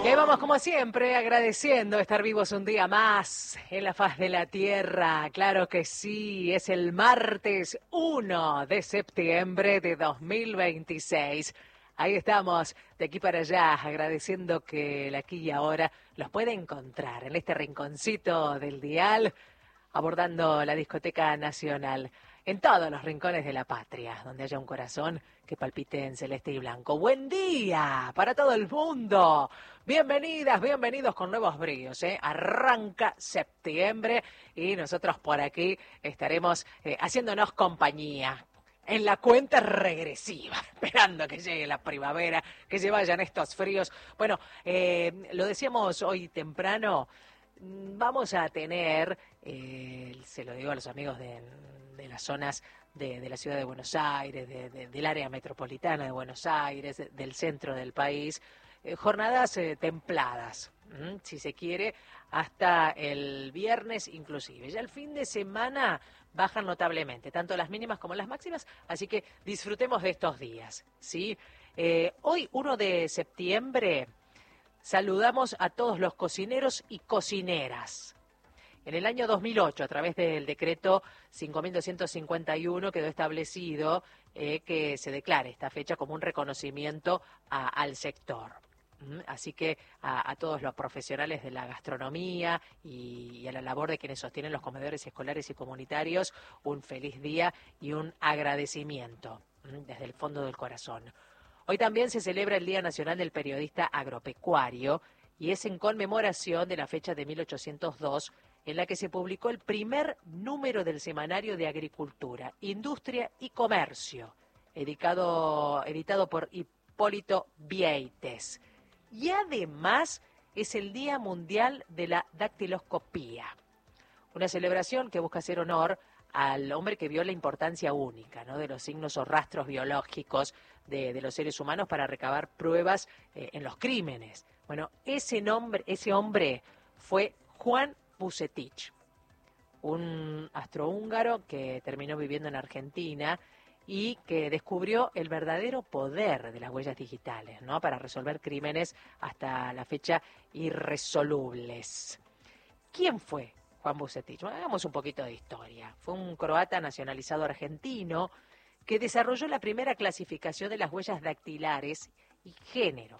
Y ahí vamos como siempre, agradeciendo estar vivos un día más en la faz de la Tierra. Claro que sí, es el martes 1 de septiembre de 2026. Ahí estamos, de aquí para allá, agradeciendo que el aquí y ahora los puede encontrar en este rinconcito del dial, abordando la discoteca nacional, en todos los rincones de la patria, donde haya un corazón que palpite en celeste y blanco. Buen día para todo el mundo. Bienvenidas, bienvenidos con nuevos bríos, ¿eh? Arranca septiembre y nosotros por aquí estaremos haciéndonos compañía en la cuenta regresiva, esperando que llegue la primavera, que se vayan estos fríos. Bueno, lo decíamos hoy temprano, vamos a tener, se lo digo a los amigos de las zonas de la ciudad de Buenos Aires, del área metropolitana de Buenos Aires, del centro del país, jornadas templadas, si se quiere, hasta el viernes inclusive. Ya el fin de semana bajan notablemente, tanto las mínimas como las máximas, así que disfrutemos de estos días, ¿sí? Hoy, 1 de septiembre, saludamos a todos los cocineros y cocineras. En el año 2008, a través del decreto 5.251, quedó establecido que se declare esta fecha como un reconocimiento al sector. Así que a todos los profesionales de la gastronomía y a la labor de quienes sostienen los comedores escolares y comunitarios, un feliz día y un agradecimiento desde el fondo del corazón. Hoy también se celebra el Día Nacional del Periodista Agropecuario y es en conmemoración de la fecha de 1802 en la que se publicó el primer número del Semanario de Agricultura, Industria y Comercio, editado por Hipólito Vieites. Y además es el Día Mundial de la Dactiloscopía, una celebración que busca hacer honor al hombre que vio la importancia única, ¿no?, de los signos o rastros biológicos de los seres humanos para recabar pruebas en los crímenes. Bueno, ese hombre fue Juan Vucetich, un astrohúngaro que terminó viviendo en Argentina y que descubrió el verdadero poder de las huellas digitales, ¿no?, para resolver crímenes hasta la fecha irresolubles. ¿Quién fue Juan Vucetich? Bueno, hagamos un poquito de historia. Fue un croata nacionalizado argentino que desarrolló la primera clasificación de las huellas dactilares y género.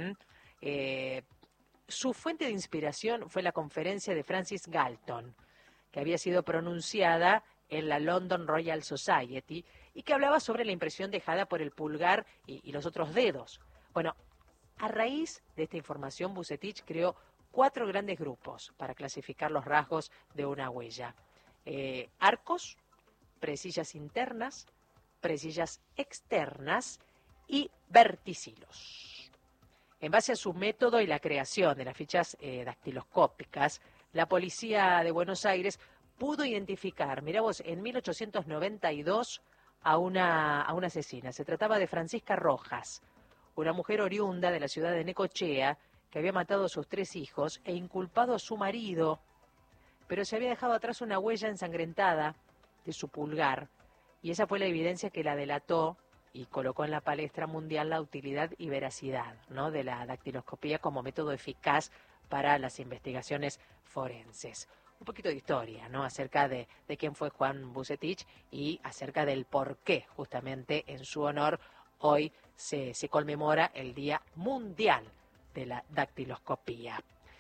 Su fuente de inspiración fue la conferencia de Francis Galton, que había sido pronunciada en la London Royal Society y que hablaba sobre la impresión dejada por el pulgar y los otros dedos. Bueno, a raíz de esta información, Vucetich creó 4 grandes grupos para clasificar los rasgos de una huella. Arcos, presillas internas, presillas externas y verticilos. En base a su método y la creación de las fichas dactiloscópicas, la policía de Buenos Aires pudo identificar, mirá vos, en 1892 a una asesina. Se trataba de Francisca Rojas, una mujer oriunda de la ciudad de Necochea, que había matado a sus 3 hijos e inculpado a su marido, pero se había dejado atrás una huella ensangrentada de su pulgar, y esa fue la evidencia que la delató y colocó en la palestra mundial la utilidad y veracidad, ¿no?, de la dactiloscopía como método eficaz para las investigaciones forenses. Un poquito de historia, ¿no?, acerca de quién fue Juan Vucetich y acerca del por qué, justamente en su honor, hoy se conmemora el Día Mundial de la Dactiloscopía.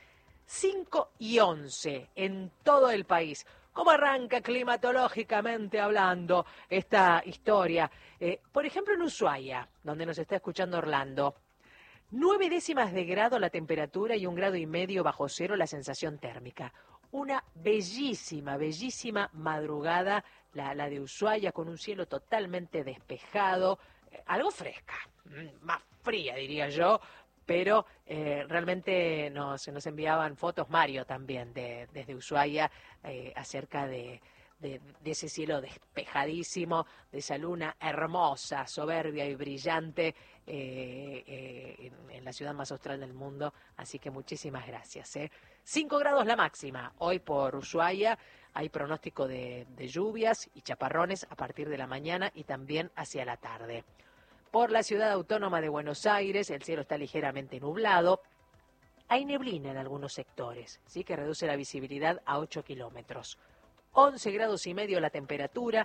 5:11 en todo el país. ¿Cómo arranca climatológicamente hablando esta historia? Por ejemplo, en Ushuaia, donde nos está escuchando Orlando, 9 décimas de grado la temperatura y 1,5 grados bajo cero la sensación térmica. Una bellísima, bellísima madrugada, la de Ushuaia, con un cielo totalmente despejado, algo fresca, más fría diría yo, pero realmente nos enviaban fotos, Mario también, desde Ushuaia, acerca de ese cielo despejadísimo, de esa luna hermosa, soberbia y brillante en la ciudad más austral del mundo. Así que muchísimas gracias. 5 grados la máxima. Hoy por Ushuaia hay pronóstico de lluvias y chaparrones a partir de la mañana y también hacia la tarde. Por la ciudad autónoma de Buenos Aires, el cielo está ligeramente nublado. Hay neblina en algunos sectores, ¿sí? Que reduce la visibilidad a 8 kilómetros. 11 grados y medio la temperatura,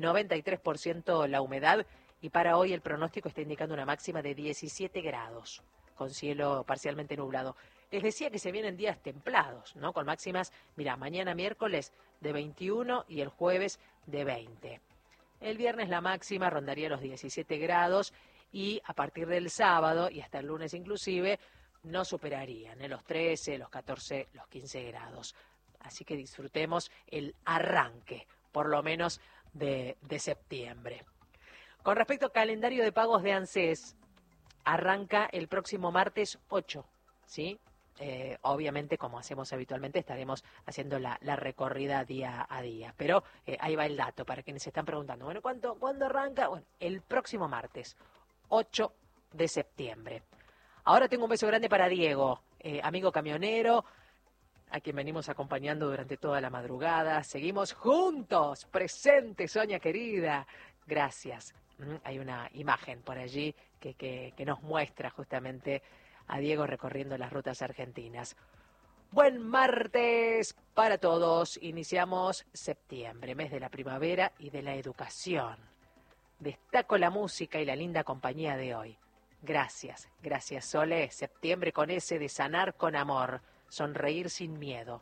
93% la humedad, y para hoy el pronóstico está indicando una máxima de 17 grados, con cielo parcialmente nublado. Les decía que se vienen días templados, ¿no? Con máximas, mira, mañana miércoles de 21 y el jueves de 20. El viernes la máxima rondaría los 17 grados y a partir del sábado y hasta el lunes inclusive no superarían los 13, los 14, los 15 grados. Así que disfrutemos el arranque, por lo menos de septiembre. Con respecto al calendario de pagos de ANSES, arranca el próximo martes 8, ¿sí? Obviamente, como hacemos habitualmente, estaremos haciendo la recorrida día a día. Pero ahí va el dato para quienes se están preguntando. Bueno, ¿cuándo arranca? Bueno, el próximo martes, 8 de septiembre. Ahora tengo un beso grande para Diego, amigo camionero, a quien venimos acompañando durante toda la madrugada. Seguimos juntos, presentes, Sonia querida. Gracias. Hay una imagen por allí que nos muestra justamente a Diego recorriendo las rutas argentinas. Buen martes para todos. Iniciamos septiembre, mes de la primavera y de la educación. Destaco la música y la linda compañía de hoy. Gracias, gracias Sole. Septiembre con ese de sanar con amor, sonreír sin miedo,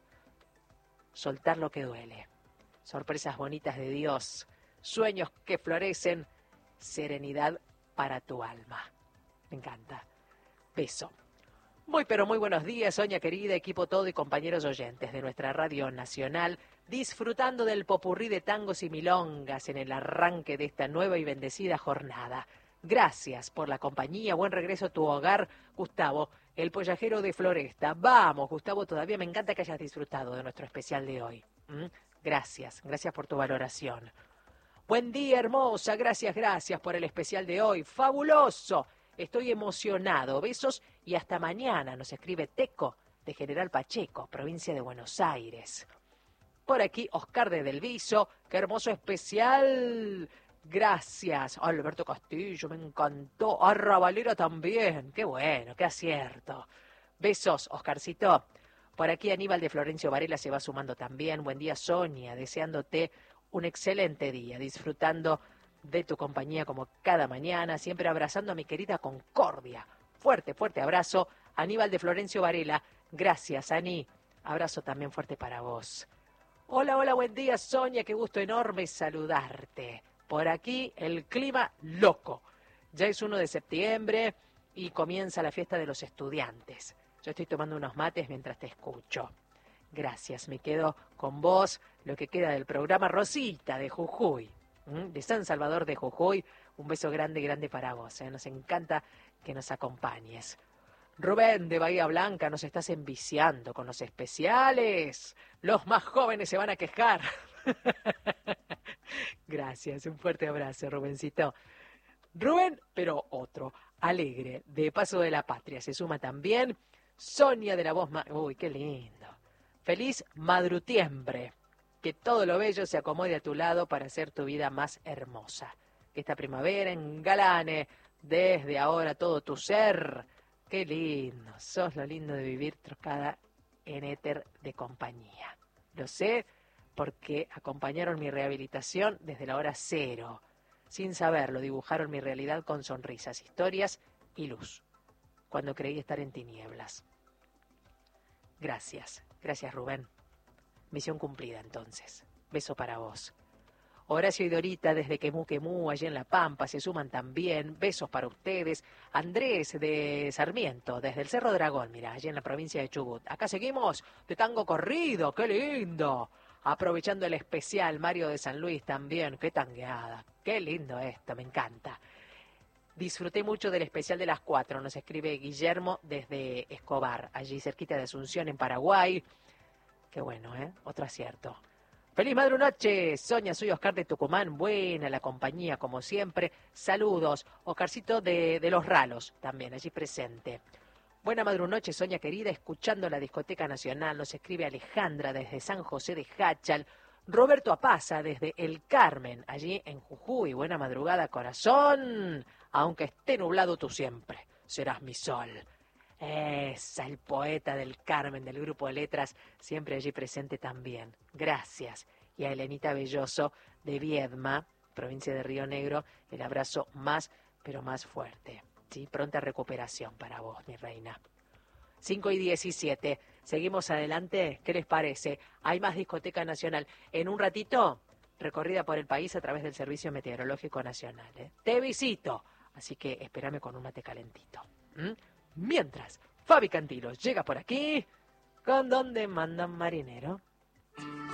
soltar lo que duele. Sorpresas bonitas de Dios, sueños que florecen, serenidad para tu alma. Me encanta. Beso. Muy pero muy buenos días, Sonia querida, equipo todo y compañeros oyentes de nuestra Radio Nacional, disfrutando del popurrí de tangos y milongas en el arranque de esta nueva y bendecida jornada. Gracias por la compañía, buen regreso a tu hogar, Gustavo, el pollajero de Floresta. Vamos, Gustavo, todavía me encanta que hayas disfrutado de nuestro especial de hoy. Gracias por tu valoración. Buen día, hermosa, gracias por el especial de hoy, fabuloso. Estoy emocionado. Besos y hasta mañana. Nos escribe Teco de General Pacheco, provincia de Buenos Aires. Por aquí, Oscar de Del Viso. ¡Qué hermoso especial! Gracias. Alberto Castillo, me encantó. Arrabalera también. ¡Qué bueno! ¡Qué acierto! Besos, Oscarcito. Por aquí, Aníbal de Florencio Varela se va sumando también. Buen día, Sonia. Deseándote un excelente día. Disfrutando de tu compañía como cada mañana, siempre abrazando a mi querida Concordia. Fuerte, fuerte abrazo, Aníbal de Florencio Varela. Gracias, Ani. Abrazo también fuerte para vos. Hola, hola, buen día, Sonia. Qué gusto enorme saludarte. Por aquí el clima loco. Ya es 1 de septiembre y comienza la fiesta de los estudiantes. Yo estoy tomando unos mates mientras te escucho. Gracias, me quedo con vos, lo que queda del programa Rosita de Jujuy. De San Salvador de Jujuy, un beso grande, grande para vos. Nos encanta que nos acompañes. Rubén de Bahía Blanca, nos estás enviciando con los especiales. Los más jóvenes se van a quejar. Gracias, un fuerte abrazo, Rubencito. Rubén, pero otro, alegre, de Paso de la Patria. Se suma también Sonia de la Voz... Uy, qué lindo. Feliz madrutiembre. Que todo lo bello se acomode a tu lado para hacer tu vida más hermosa. Que esta primavera engalane desde ahora todo tu ser. Qué lindo, sos lo lindo de vivir trocada en éter de compañía. Lo sé porque acompañaron mi rehabilitación desde la hora cero. Sin saberlo, dibujaron mi realidad con sonrisas, historias y luz. Cuando creí estar en tinieblas. Gracias, gracias Rubén. Misión cumplida entonces. Beso para vos. Horacio y Dorita desde Quemú, allí en La Pampa, se suman también. Besos para ustedes. Andrés de Sarmiento, desde el Cerro Dragón, mira, allí en la provincia de Chubut. Acá seguimos de tango corrido, qué lindo. Aprovechando el especial, Mario de San Luis también, qué tangueada. Qué lindo esto, me encanta. Disfruté mucho del especial de las 4, nos escribe Guillermo desde Escobar, allí cerquita de Asunción, en Paraguay. Qué bueno, otro acierto. Feliz madrunoche, Sonia, soy Oscar de Tucumán, buena la compañía como siempre. Saludos, Oscarcito de Los Ralos, también allí presente. Buena madrunoche, Sonia querida, escuchando la Discoteca Nacional, nos escribe Alejandra desde San José de Háchal. Roberto Apaza desde El Carmen, allí en Jujuy, buena madrugada corazón, aunque esté nublado tú siempre, serás mi sol. Esa, el poeta del Carmen, del Grupo de Letras, siempre allí presente también. Gracias. Y a Elenita Belloso, de Viedma, provincia de Río Negro, el abrazo más, pero más fuerte. ¿Sí? Pronta recuperación para vos, mi reina. 5:17. Seguimos adelante. ¿Qué les parece? Hay más Discoteca Nacional. En un ratito, recorrida por el país a través del Servicio Meteorológico Nacional. Te visito. Así que espérame con un mate calentito. Mientras, Fabi Cantilo llega por aquí con Donde Mandan Marinero.